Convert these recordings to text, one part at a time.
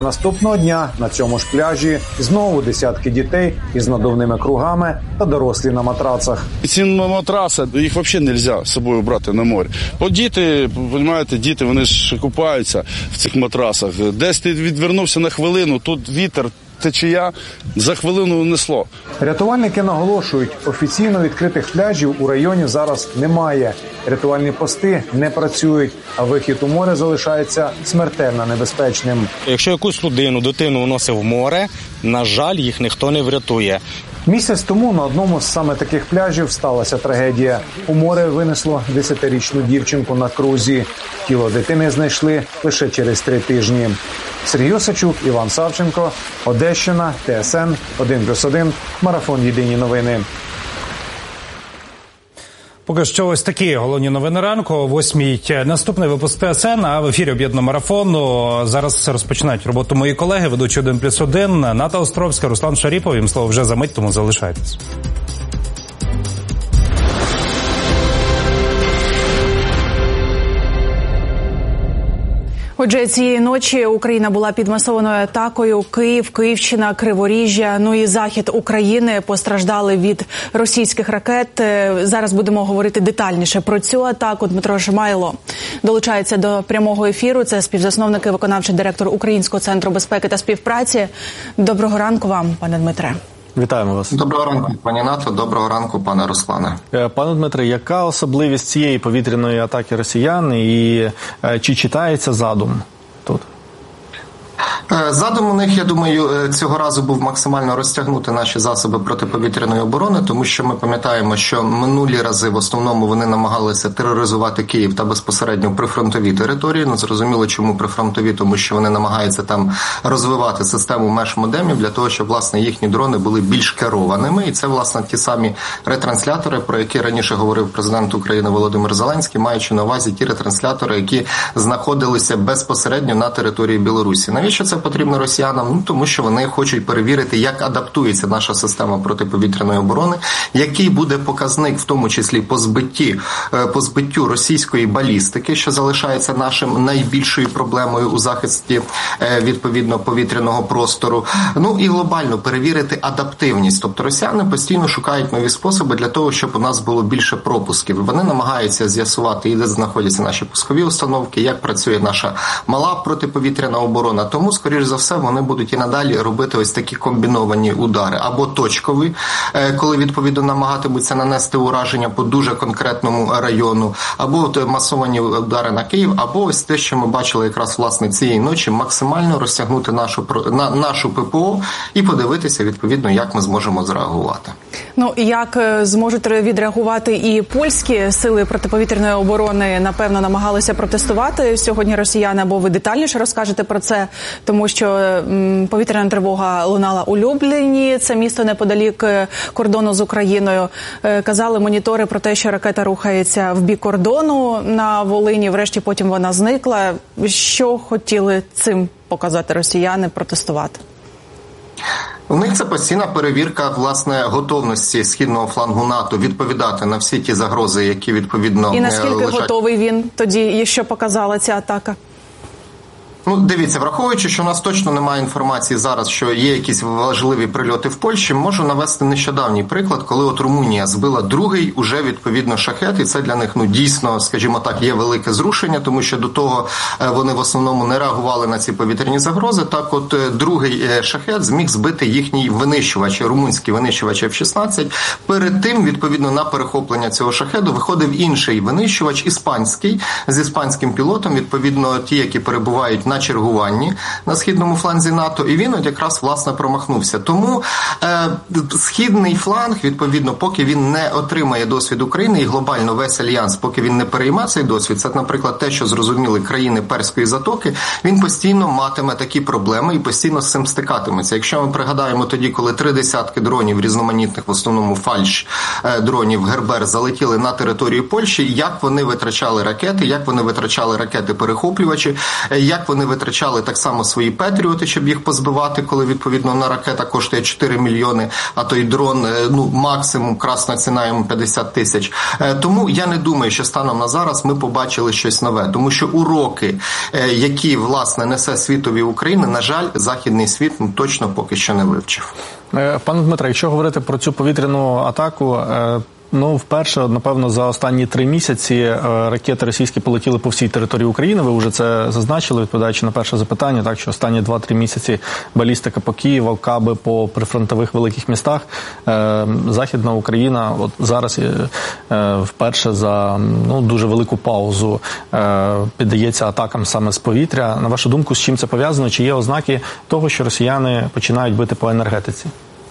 Наступного дня на цьому ж пляжі знову десятки дітей із надувними кругами та дорослі на матрацах. Ці матраси, їх взагалі не можна з собою брати на море. От діти, розумієте, діти, вони ж купаються в цих матрасах. Десь ти відвернувся на хвилину, тут вітер, течія, за хвилину несло. Рятувальники наголошують, офіційно відкритих пляжів у районі зараз немає. Рятувальні пости не працюють, а вихід у море залишається смертельно небезпечним. Якщо якусь людину, дитину уносить в море, на жаль, їх ніхто не врятує. Місяць тому на одному з саме таких пляжів сталася трагедія. У море винесло 10-річну дівчинку на крузі. Тіло дитини знайшли лише через 3 тижні. Сергій Осачук, Іван Савченко, Одещина, ТСН, 1+1, Марафон Єдині новини. Поки що ось такі головні новини ранку. О 8-й наступний випуск ТСН, а в ефірі Об'єднаного марафону. Зараз розпочинають роботу мої колеги, ведучі 1+1, Ната Островська, Руслан Шаріпов. Їм слово вже за мить, тому залишайтесь. Отже, цієї ночі Україна була під масованою атакою. Київ, Київщина, Криворіжжя, ну і захід України постраждали від російських ракет. Зараз будемо говорити детальніше про цю атаку. Дмитро Жмайло долучається до прямого ефіру. Це співзасновник і виконавчий директор Українського центру безпеки та співпраці. Доброго ранку вам, пане Дмитре. Вітаємо вас. Доброго ранку, пані Нато. Доброго ранку, пане Руслане. Пане Дмитре, яка особливість цієї повітряної атаки росіян і чи читається задум тут? Задум у них, я думаю, цього разу був максимально розтягнути наші засоби протиповітряної оборони, тому що ми пам'ятаємо, що минулі рази в основному вони намагалися тероризувати Київ та безпосередньо прифронтові території. Ну, зрозуміло, чому прифронтові, тому що вони намагаються там розвивати систему меж-модемів для того, щоб, власне, їхні дрони були більш керованими. І це, власне, ті самі ретранслятори, про які раніше говорив президент України Володимир Зеленський, маючи на увазі ті ретранслятори, які знаходилися безпосередньо на території Білорусі. Навіщо це потрібно росіянам? Ну, тому що вони хочуть перевірити, як адаптується наша система протиповітряної оборони, який буде показник, в тому числі по збиттю російської балістики, що залишається нашим найбільшою проблемою у захисті, відповідно, повітряного простору. Ну і глобально перевірити адаптивність. Тобто росіяни постійно шукають нові способи для того, щоб у нас було більше пропусків. Вони намагаються з'ясувати, і де знаходяться наші пускові установки, як працює наша мала протиповітряна оборона. Тому, скоріш за все, вони будуть і надалі робити ось такі комбіновані удари. Або точкові, коли, відповідно, намагатимуться нанести ураження по дуже конкретному району, або масовані удари на Київ, або ось те, що ми бачили якраз, власне, цієї ночі, максимально розтягнути нашу ППО і подивитися, відповідно, як ми зможемо зреагувати. Ну, як зможуть відреагувати і польські сили протиповітряної оборони, напевно, намагалися протестувати сьогодні росіяни, або ви детальніше розкажете про це, тому що повітряна тривога лунала у Любліні, це місто неподалік кордону з Україною. Казали монітори про те, що ракета рухається в бік кордону на Волині, врешті потім вона зникла. Що хотіли цим показати росіяни, протестувати? У них це постійна перевірка, власне, готовності східного флангу НАТО відповідати на всі ті загрози, які, відповідно, і наскільки готовий він тоді, і що показала ця атака? Ну, дивіться, враховуючи, що у нас точно немає інформації зараз, що є якісь важливі прильоти в Польщі, можу навести нещодавній приклад, коли от Румунія збила другий уже, відповідно, шахет, і це для них, ну, дійсно, скажімо так, є велике зрушення, тому що до того вони в основному не реагували на ці повітряні загрози. Так от другий шахет зміг збити їхній винищувач, румунський винищувач F-16. Перед тим, відповідно, на перехоплення цього шахеду виходив інший винищувач, іспанський, з іспанським пілотом, відповідно, ті, які перебувають на чергуванні на східному фланзі НАТО, і він от якраз, власне, промахнувся. Тому східний фланг, відповідно, поки він не отримає досвід України і глобально весь альянс, поки він не перейме цей досвід, це, наприклад, те, що зрозуміли країни Перської затоки, він постійно матиме такі проблеми і постійно з цим стикатиметься. Якщо ми пригадаємо тоді, коли 30 дронів різноманітних, в основному фальш-дронів Гербер залетіли на територію Польщі, як вони витрачали ракети, як вони витрачали ракети-перехоплювачі, як вони вони витрачали так само свої Петріоти, щоб їх позбивати, коли відповідно на ракета коштує 4 мільйони, а той дрон, максимум красна ціна йому 50 тисяч. Тому я не думаю, що станом на зараз ми побачили щось нове, тому що уроки, які, власне, несе світові Україна, на жаль, західний світ точно поки що не вивчив. Пане Дмитре, якщо говорити про цю повітряну атаку, вперше, напевно, за останні 3 місяці ракети російські полетіли по всій території України. Ви вже це зазначили, відповідаючи на перше запитання, так що останні 2-3 місяці балістика по Києву, каби по прифронтових великих містах. Західна Україна от зараз вперше за дуже велику паузу піддається атакам саме з повітря. На вашу думку, з чим це пов'язано? Чи є ознаки того, що росіяни починають бити по енергетиці?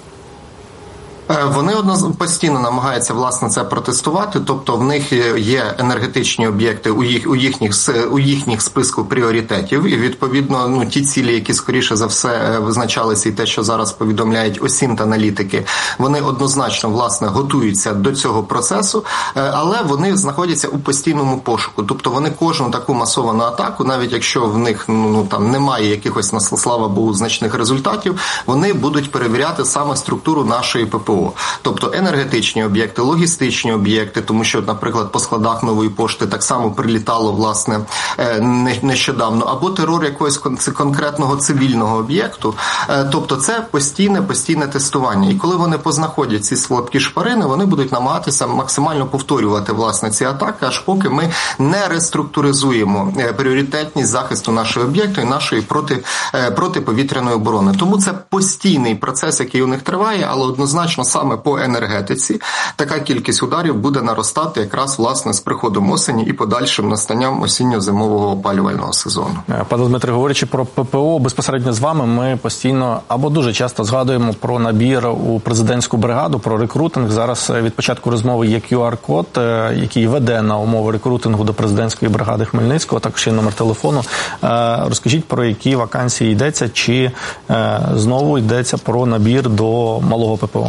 Вони постійно намагаються, власне, це протестувати, тобто в них є енергетичні об'єкти у їхніх списку пріоритетів, і, відповідно, ті цілі, які, скоріше за все, визначалися, і те, що зараз повідомляють осінт-аналітики, вони однозначно, власне, готуються до цього процесу, але вони знаходяться у постійному пошуку, тобто вони кожну таку масовану атаку, навіть якщо в них, там немає якихось, слава Богу, значних результатів, вони будуть перевіряти саме структуру нашої ППО. Тобто енергетичні об'єкти, логістичні об'єкти, тому що, наприклад, по складах Нової пошти так само прилітало, власне, нещодавно, або терор якогось конкретного цивільного об'єкту. Тобто це постійне тестування. І коли вони познаходять ці слабкі шпарини, вони будуть намагатися максимально повторювати, власне, ці атаки, аж поки ми не реструктуризуємо пріоритетність захисту нашого об'єкту і нашої протиповітряної оборони. Тому це постійний процес, який у них триває, але однозначно саме по енергетиці така кількість ударів буде наростати якраз, власне, з приходом осені і подальшим настанням осінньо-зимового опалювального сезону. Пане Дмитре, говорячи про ППО, безпосередньо з вами ми постійно або дуже часто згадуємо про набір у президентську бригаду, про рекрутинг. Зараз від початку розмови є QR-код, який веде на умови рекрутингу до президентської бригади Хмельницького, також є номер телефону. Розкажіть, про які вакансії йдеться, чи знову йдеться про набір до малого ППО?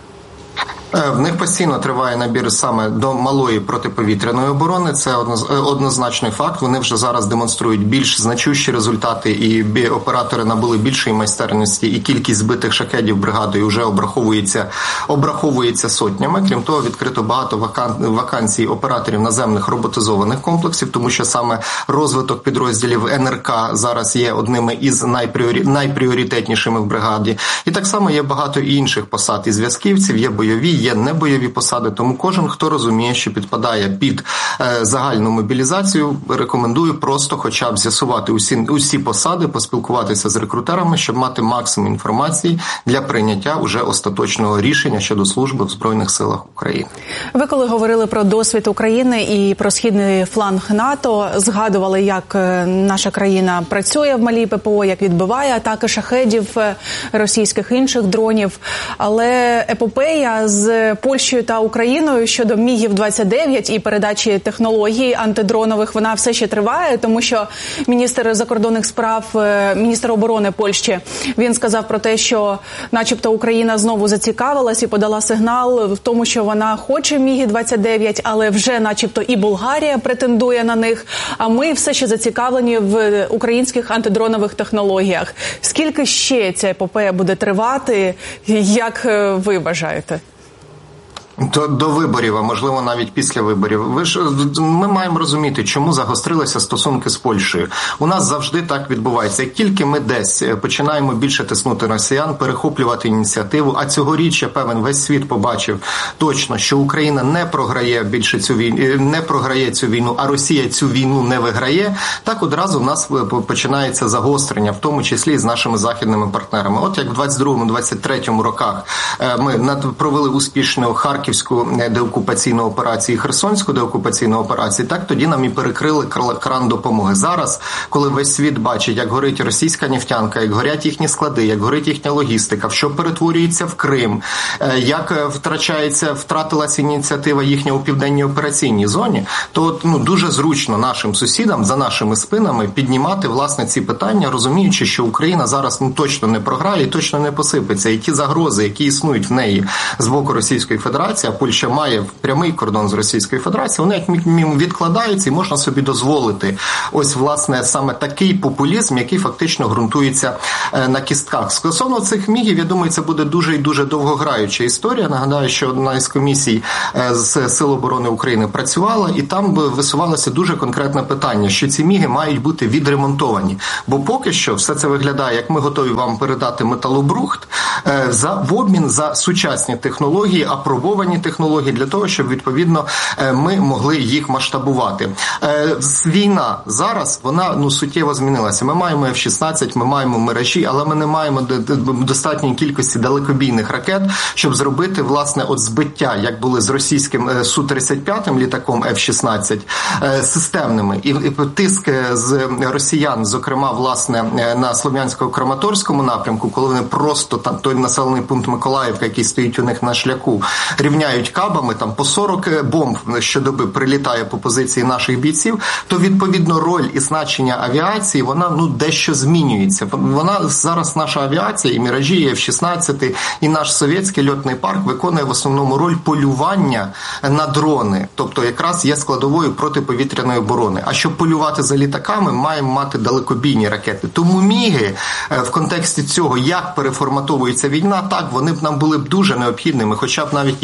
В них постійно триває набір саме до малої протиповітряної оборони. Це однозначний факт. Вони вже зараз демонструють більш значущі результати, і оператори набули більшої майстерності, і кількість збитих шахедів бригадою вже обраховується сотнями. Крім того, відкрито багато вакансій операторів наземних роботизованих комплексів, тому що саме розвиток підрозділів НРК зараз є одними із найпріоритетнішими в бригаді. І так само є багато інших посад і зв'язківців, є бойові, є небойові посади, тому кожен, хто розуміє, що підпадає під загальну мобілізацію, рекомендую просто хоча б з'ясувати усі посади, поспілкуватися з рекрутерами, щоб мати максимум інформації для прийняття уже остаточного рішення щодо служби в Збройних силах України. Ви коли говорили про досвід України і про східний фланг НАТО, згадували, як наша країна працює в малій ППО, як відбиває атаки шахедів, російських інших дронів, але епопея з Польщею та Україною щодо МІГів-29 і передачі технологій антидронових, вона все ще триває, тому що міністр закордонних справ, міністр оборони Польщі, він сказав про те, що начебто Україна знову зацікавилась і подала сигнал в тому, що вона хоче МІГи-29, але вже начебто і Болгарія претендує на них, а ми все ще зацікавлені в українських антидронових технологіях. Скільки ще ця епопея буде тривати, як ви вважаєте? До виборів, а можливо навіть після виборів. Ми маємо розуміти, чому загострилися стосунки з Польщею. У нас завжди так відбувається. Як тільки ми десь починаємо більше тиснути росіян, перехоплювати ініціативу, а цьогоріч, я певен, весь світ побачив точно, що Україна не програє більше цю війну, не програє цю війну, а Росія цю війну не виграє, так одразу в нас починається загострення, в тому числі і з нашими західними партнерами. От як в 22-23 роках ми провели успішну Харківську деокупаційну операцію і Херсонську деокупаційну операцію, так тоді нам і перекрили кран допомоги. Зараз, коли весь світ бачить, як горить російська нефтянка, як горять їхні склади, як горить їхня логістика, в що перетворюється в Крим, як втратилася ініціатива їхня у південній операційній зоні, то дуже зручно нашим сусідам за нашими спинами піднімати, власне, ці питання, розуміючи, що Україна зараз точно не програє і точно не посипеться. І ті загрози, які існують в неї з боку Російської Федерації, Федерації, а Польща має прямий кордон з Російською Федерацією, вони як мінімум відкладаються і можна собі дозволити ось, власне, саме такий популізм, який фактично ґрунтується на кістках. Стосовно цих мігів, я думаю, це буде дуже і дуже довгограюча історія. Нагадаю, що одна із комісій з Сил оборони України працювала, і там висувалося дуже конкретне питання, що ці міги мають бути відремонтовані. Бо поки що все це виглядає, як ми готові вам передати металобрухт в обмін за сучасні технології, апробовані технології, для того, щоб, відповідно, ми могли їх масштабувати. Війна зараз, вона суттєво змінилася. Ми маємо F-16, ми маємо мережі, але ми не маємо достатньої кількості далекобійних ракет, щоб зробити, власне, от збиття, як були з російським Су-35 літаком F-16, системними. І тиск з росіян, зокрема, власне, на Слов'янсько-Краматорському напрямку, коли вони просто там той населений пункт Миколаївка, який стоїть у них на шляху, рівняють кабами, там по 40 бомб щодоби прилітає по позиції наших бійців, то, відповідно, роль і значення авіації, вона, дещо змінюється. Вона зараз, наша авіація, і міражі, і F-16, і наш совєтський льотний парк виконує в основному роль полювання на дрони. Тобто, якраз є складовою протиповітряної оборони. А щоб полювати за літаками, маємо мати далекобійні ракети. Тому міги в контексті цього, як переформатовується війна, так, вони б нам були б дуже необхідними, хоча б навіть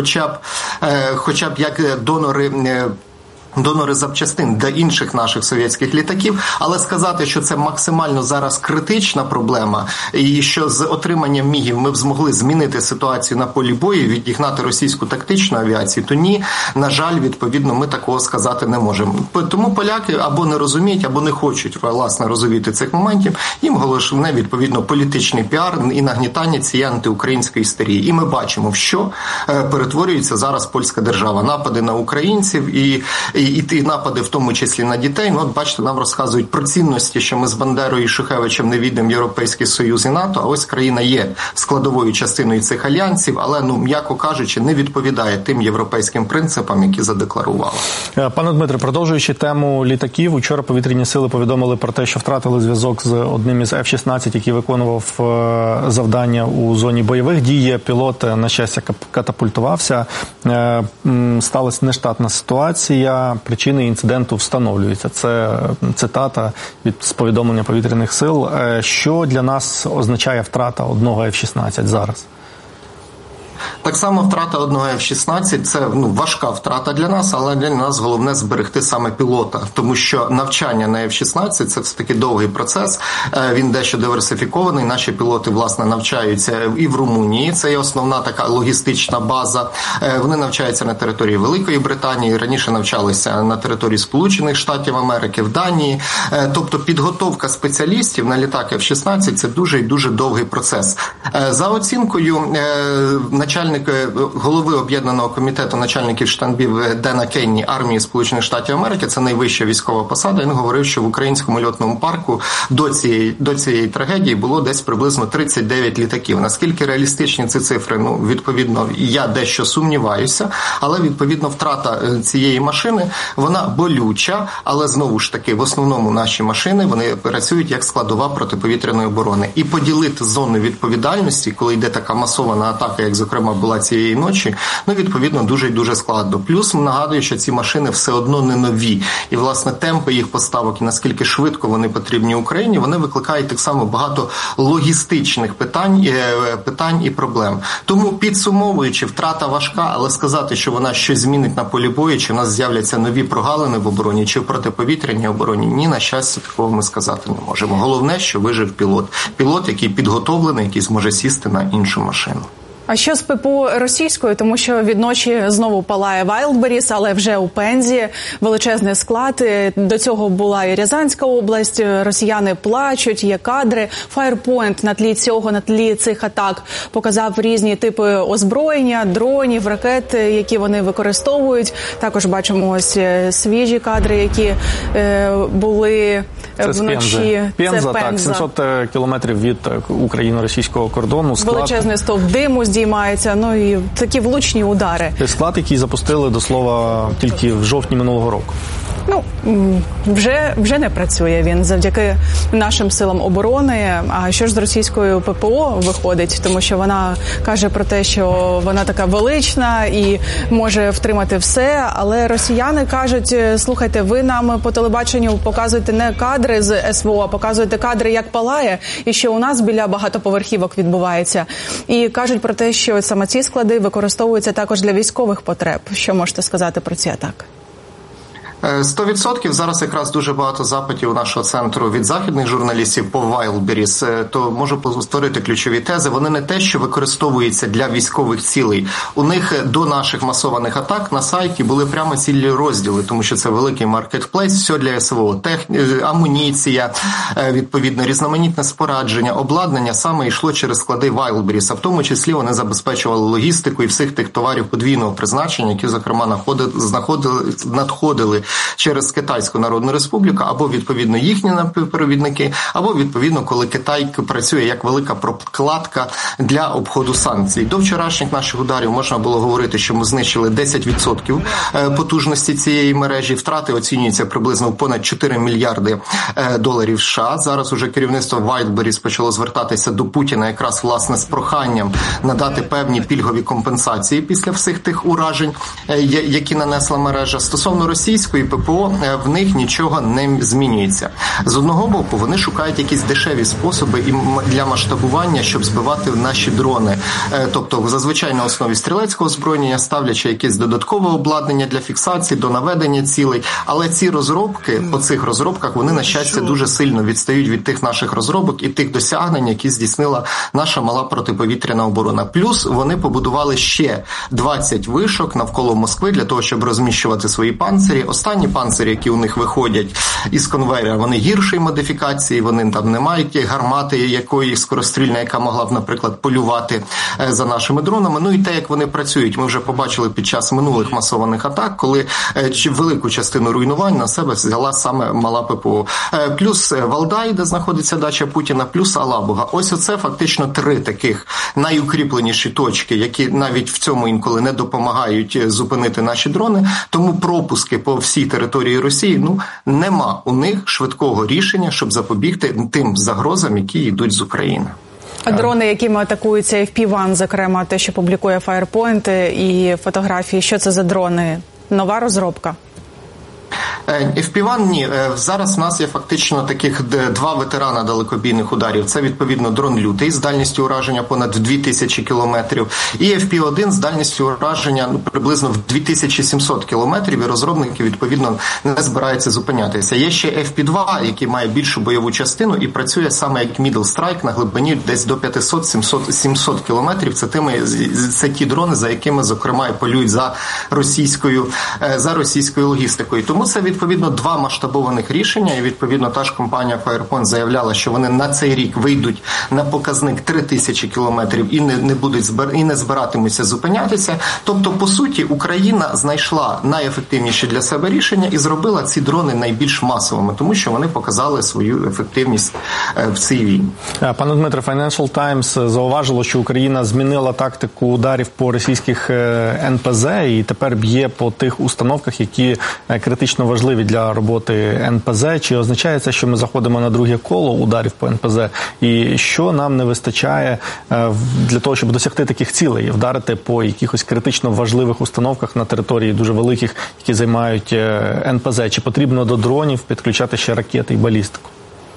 як донори запчастин для інших наших совєтських літаків, але сказати, що це максимально зараз критична проблема, і що з отриманням мігів ми б змогли змінити ситуацію на полі бою, відігнати російську тактичну авіацію, то ні, на жаль, відповідно, ми такого сказати не можемо. Тому поляки або не розуміють, або не хочуть, власне, розуміти цих моментів, їм головне, відповідно, політичний піар і нагнітання цієї антиукраїнської істерії. І ми бачимо, в що перетворюється зараз польська держава. Напади на українців і напади, в тому числі на дітей. От бачите, нам розказують про цінності, що ми з Бандерою і Шухевичем не війдемо в Європейський Союз і НАТО, а ось країна є складовою частиною цих альянсів, але, м'яко кажучи, не відповідає тим європейським принципам, які задекларувала. Пане Дмитре, продовжуючи тему літаків, учора повітряні сили повідомили про те, що втратили зв'язок з одним із F-16, який виконував завдання у зоні бойових дій. Пілот, на щастя, катапультувався. Сталася нештатна ситуація. Причини інциденту встановлюються. Це цитата з повідомлення повітряних сил. Що для нас означає втрата одного F-16 зараз? Так само втрата одного F-16 – це важка втрата для нас, але для нас головне зберегти саме пілота, тому що навчання на F-16 – це все-таки довгий процес, він дещо диверсифікований, наші пілоти, власне, навчаються і в Румунії, це є основна така логістична база, вони навчаються на території Великої Британії, раніше навчалися на території Сполучених Штатів Америки, в Данії, тобто підготовка спеціалістів на літак F-16 – це дуже і дуже довгий процес. За оцінкою голови Об'єднаного комітету начальників штабів Дена Кенні армії Сполучених Штатів Америки, це найвища військова посада, він говорив, що в українському льотному парку до цієї трагедії було десь приблизно 39 літаків. Наскільки реалістичні ці цифри? Відповідно, я дещо сумніваюся, але, відповідно, втрата цієї машини, вона болюча, але, знову ж таки, в основному наші машини, вони працюють як складова протиповітряної оборони. І поділити зону відповідальності, коли йде така масована атака, як, зокрема, була цієї ночі, відповідно, дуже і дуже складно. Плюс, нагадую, що ці машини все одно не нові. І, власне, темпи їх поставок і наскільки швидко вони потрібні Україні, вони викликають так само багато логістичних питань і проблем. Тому, підсумовуючи, втрата важка, але сказати, що вона щось змінить на полі бою, чи в нас з'являться нові прогалини в обороні, чи в протиповітряній обороні, ні, на щастя, такого ми сказати не можемо. Головне, що вижив пілот. Пілот, який підготовлений, який зможе сісти на іншу машину. А що з ППО російською? Тому що відночі знову палає Вайлдберріс, але вже у Пензі величезний склад. До цього була і Рязанська область, росіяни плачуть, є кадри. Фаєрпойнт на тлі цих атак показав різні типи озброєння, дронів, ракет, які вони використовують. Також бачимо ось свіжі кадри, які були вночі. Пенза, так, 700 кілометрів від україно-російського кордону. Величезний стовп диму здіймається, і такі влучні удари. Це склад, який запустили, до слова, тільки в жовтні минулого року. Вже не працює він завдяки нашим силам оборони. А що ж з російською ППО виходить? Тому що вона каже про те, що вона така велична і може втримати все. Але росіяни кажуть, слухайте, ви нам по телебаченню показуєте не кадри з СВО, а показуєте кадри, як палає, і що у нас біля багатоповерхівок відбувається. І кажуть про те, що саме ці склади використовуються також для військових потреб. Що можете сказати про ці атаки? 100%. Зараз якраз дуже багато запитів у нашого центру від західних журналістів по Wildberries, то можу повторити ключові тези. Вони не те, що використовуються для військових цілей. У них до наших масованих атак на сайті були прямо цілі розділи, тому що це великий маркетплейс, все для СВО, амуніція, відповідно, різноманітне спорядження, обладнання саме йшло через склади Wildberries, а в тому числі вони забезпечували логістику і всіх тих товарів подвійного призначення, які, зокрема, надходили через Китайську Народну Республіку, або, відповідно, їхні напівпровідники, або, відповідно, коли Китай працює як велика прокладка для обходу санкцій. До вчорашніх наших ударів можна було говорити, що ми знищили 10% потужності цієї мережі. Втрати оцінюються приблизно в понад 4 мільярди доларів США. Зараз уже керівництво Wildberries почало звертатися до Путіна якраз, власне, з проханням надати певні пільгові компенсації після всіх тих уражень, які нанесла мережа. Стосовно російської ППО, в них нічого не змінюється. З одного боку, вони шукають якісь дешеві способи для масштабування, щоб збивати наші дрони. Тобто, зазвичай на основі стрілецького озброєння, ставлячи якесь додаткове обладнання для фіксації, до наведення цілей. Але ці розробки, по цих розробках, вони, на щастя, дуже сильно відстають від тих наших розробок і тих досягнень, які здійснила наша мала протиповітряна оборона. Плюс вони побудували ще 20 вишок навколо Москви для того, щоб розміщувати свої панцирі. Останні панцирі, які у них виходять із конвейера, вони гіршої модифікації, вони там не мають гармати якої скорострільної, яка могла б, наприклад, полювати за нашими дронами. Ну і те, як вони працюють, ми вже побачили під час минулих масованих атак, коли велику частину руйнувань на себе взяла саме мала ППО. Плюс Валдай, де знаходиться дача Путіна, плюс Алабуга. Ось оце фактично 3 таких найукріпленіші точки, які навіть в цьому інколи не допомагають зупинити наші дрони. Тому пропуски по всій території Росії, нема у них швидкого рішення, щоб запобігти тим загрозам, які йдуть з України. А дрони, якими атакуються FP1, зокрема, те, що публікує Firepoint і фотографії, що це за дрони? Нова розробка? FP1 – ні. Зараз в нас є фактично таких 2 ветерана далекобійних ударів. Це, відповідно, дрон «Лютий» з дальністю ураження понад 2000 кілометрів і FP1 з дальністю ураження приблизно в 2700 кілометрів, і розробники, відповідно, не збираються зупинятися. Є ще FP2, який має більшу бойову частину і працює саме як middle strike на глибині десь до 500-700 кілометрів. Це ті дрони, за якими, зокрема, і полюють за російською логістикою. Тому це, відповідно, 2 масштабованих рішення, і, відповідно, та ж компанія Firepoint заявляла, що вони на цей рік вийдуть на показник 3000 кілометрів і не збиратимуться зупинятися. Тобто, по суті, Україна знайшла найефективніші для себе рішення і зробила ці дрони найбільш масовими, тому що вони показали свою ефективність в цій війні. Пане Дмитре, Financial Times зауважило, що Україна змінила тактику ударів по російських НПЗ і тепер б'є по тих установках, які критично важливі для роботи НПЗ. Чи означає це, що ми заходимо на друге коло ударів по НПЗ? І що нам не вистачає для того, щоб досягти таких цілей? Вдарити по якихось критично важливих установках на території дуже великих, які займають НПЗ? Чи потрібно до дронів підключати ще ракети і балістику?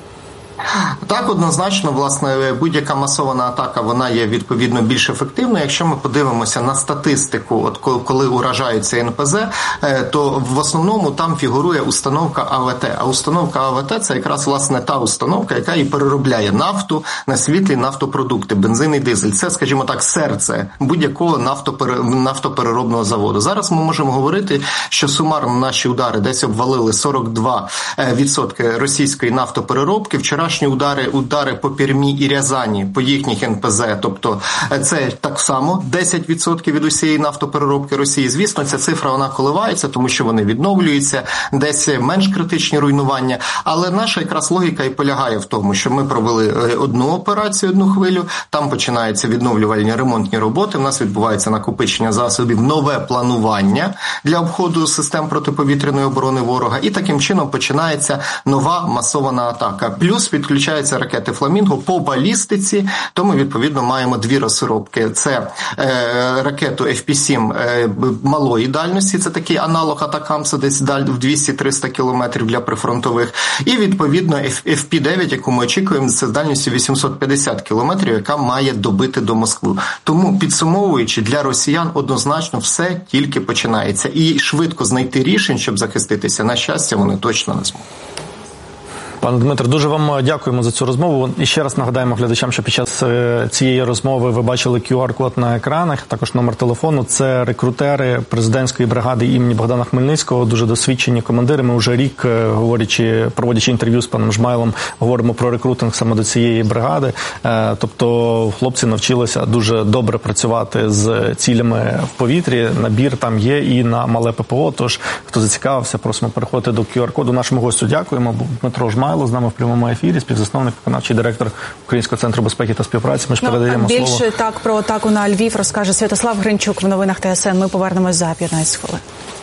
Так, однозначно, власне, будь-яка масована атака, вона є, відповідно, більш ефективною. Якщо ми подивимося на статистику, коли уражаються НПЗ, то в основному там фігурує установка АВТ. А установка АВТ – це якраз, власне, та установка, яка і переробляє нафту на світлі нафтопродукти, бензин і дизель. Це, скажімо так, серце будь-якого нафтопереробного заводу. Зараз ми можемо говорити, що сумарно наші удари десь обвалили 42% російської нафтопереробки. Вчора вчорашні удари по Пермі і Рязані, по їхніх НПЗ, тобто це так само 10% від усієї нафтопереробки Росії. Звісно, ця цифра вона коливається, тому що вони відновлюються, десь менш критичні руйнування, але наша якраз логіка і полягає в тому, що ми провели одну операцію, одну хвилю, там починаються відновлювальні ремонтні роботи, в нас відбувається накопичення засобів, нове планування для обходу систем протиповітряної оборони ворога, і таким чином починається нова масована атака. Плюс підключаються ракети «Фламінго» по балістиці, то ми, відповідно, маємо дві розробки. Це ракету FP-7 малої дальності, це такий аналог Атакамса, десь в 200-300 кілометрів для прифронтових, і, відповідно, FP-9, яку ми очікуємо, це з дальністю 850 кілометрів, яка має добити до Москви. Тому, підсумовуючи, для росіян однозначно все тільки починається. І швидко знайти рішень, щоб захиститися, на щастя, вони точно не зможуть. Пане Дмитре, дуже вам дякуємо за цю розмову. І ще раз нагадаємо глядачам, що під час цієї розмови ви бачили QR-код на екранах, також номер телефону. Це рекрутери президентської бригади імені Богдана Хмельницького, дуже досвідчені командири. Ми вже рік, проводячи інтерв'ю з паном Жмайлом, говоримо про рекрутинг саме до цієї бригади. Тобто хлопці навчилися дуже добре працювати з цілями в повітрі. Набір там є і на мале ППО, тож хто зацікавився, просимо переходити до QR-коду. Нашому гостю дякуємо. Дмитро Жмайло з нами в прямому ефірі, співзасновник, виконавчий директор Українського центру безпеки та співпраці. Ми ж передаємо слово. Більше так про атаку на Львів розкаже Святослав Гринчук в новинах ТСН. Ми повернемось за 15 хвилин.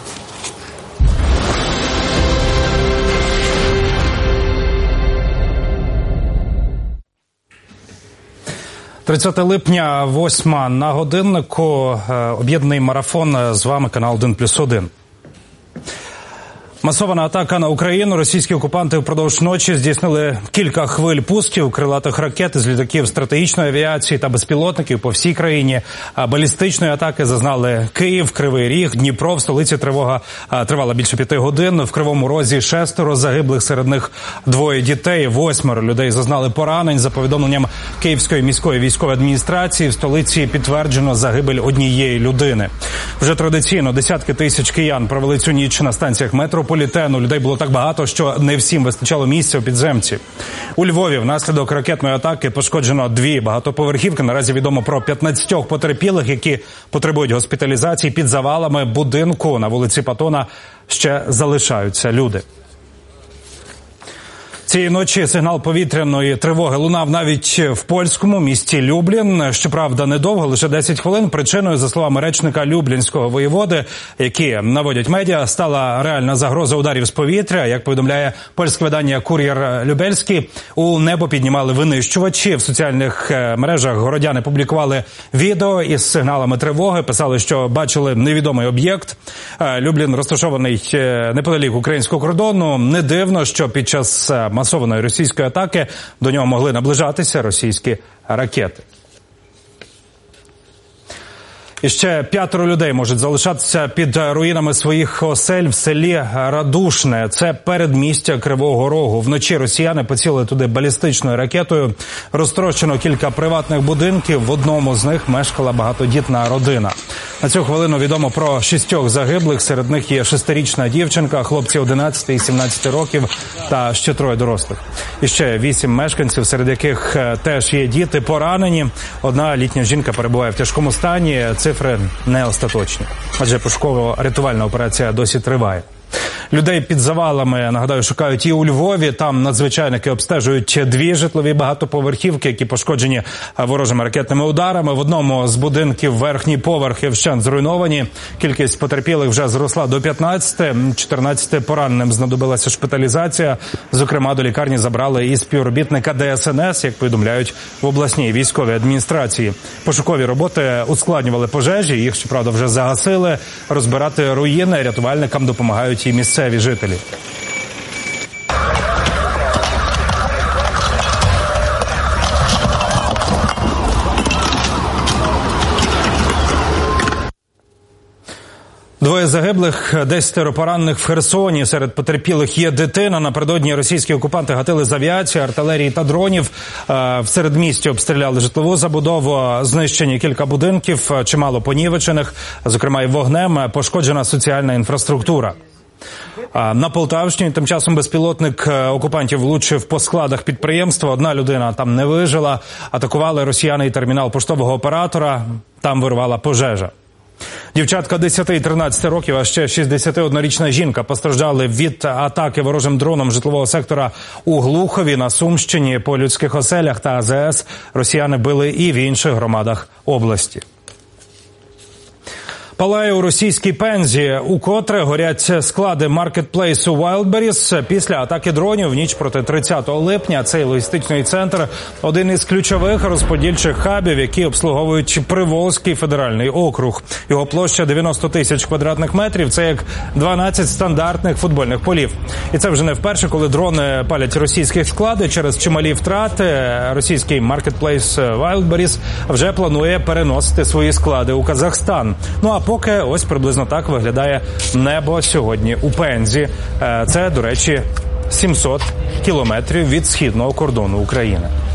30 липня, 8 на годиннику. Об'єднаний марафон. З вами канал 1+1. Масована атака на Україну. Російські окупанти впродовж ночі здійснили кілька хвиль пусків крилатих ракет з літаків стратегічної авіації та безпілотників по всій країні. Балістичної атаки зазнали Київ, Кривий Ріг, Дніпро. В столиці тривога тривала більше 5 годин. В Кривому Розі 6 загиблих, серед них 2 дітей. 8 людей зазнали поранень. За повідомленням Київської міської військової адміністрації, в столиці підтверджено загибель 1 людини. Вже традиційно десятки тисяч киян провели цю ніч на станціях метрополітену. Людей було так багато, що не всім вистачало місця у підземці. У Львові внаслідок ракетної атаки пошкоджено 2 багатоповерхівки. Наразі відомо про 15 потерпілих, які потребують госпіталізації. Під завалами будинку на вулиці Патона ще залишаються люди. Цієї ночі сигнал повітряної тривоги лунав навіть в польському місті Люблін. Щоправда, недовго, лише 10 хвилин. Причиною, за словами речника люблінського воєводи, які наводять медіа, стала реальна загроза ударів з повітря. Як повідомляє польське видання «Кур'єр Любельський», у небо піднімали винищувачі. В соціальних мережах городяни публікували відео із сигналами тривоги. Писали, що бачили невідомий об'єкт. Люблін розташований неподалік українського кордону. Не дивно, що під час масованої російської атаки до нього могли наближатися російські ракети. І ще 5 людей можуть залишатися під руїнами своїх осель в селі Радушне. Це передмістя Кривого Рогу. Вночі росіяни поцілили туди балістичною ракетою. Розтрощено кілька приватних будинків. В одному з них мешкала багатодітна родина. На цю хвилину відомо про 6 загиблих. Серед них є 6-річна дівчинка, хлопці 11 і 17 років та ще 3 дорослих. І ще 8 мешканців, серед яких теж є діти, поранені. Одна літня жінка перебуває в тяжкому стані. Цифри не остаточні, адже пошуково-рятувальна операція досі триває. Людей під завалами, нагадаю, шукають і у Львові. Там надзвичайники обстежують 2 житлові багатоповерхівки, які пошкоджені ворожими ракетними ударами. В одному з будинків верхні поверхи вщент зруйновані. Кількість потерпілих вже зросла до 15. 14 пораненим знадобилася шпиталізація. Зокрема, до лікарні забрали і співробітника ДСНС, як повідомляють в обласній військовій адміністрації. Пошукові роботи ускладнювали пожежі, їх, щоправда, вже загасили. Розбирати руїни рятувальникам допомагають і місцеві жителі. Двоє загиблих, 10 поранених в Херсоні. Серед потерпілих є дитина. Напередодні російські окупанти гатили з авіації, артилерії та дронів. В середмісті обстріляли житлову забудову, знищені кілька будинків, чимало понівечених, зокрема і вогнем, пошкоджена соціальна інфраструктура. На Полтавщині тим часом безпілотник окупантів влучив по складах підприємства. Одна людина там не вижила. Атакували росіяни і термінал поштового оператора. Там вирвала пожежа. Дівчатка 10 і 13 років, а ще 61-річна жінка постраждали від атаки ворожим дроном житлового сектора у Глухові на Сумщині. По людських оселях та АЗС росіяни били і в інших громадах області. Палає у російській Пензі. Укотре горять склади маркетплейсу Wildberries. Після атаки дронів в ніч проти 30 липня цей логістичний центр – один із ключових розподільчих хабів, які обслуговують Приволзький федеральний округ. Його площа 90 тисяч квадратних метрів – це як 12 стандартних футбольних полів. І це вже не вперше, коли дрони палять російські склади. Через чималі втрати російський маркетплейс Wildberries вже планує переносити свої склади у Казахстан. Ну а поки ось приблизно так виглядає небо сьогодні у Пензі. Це, до речі, 700 кілометрів від східного кордону України.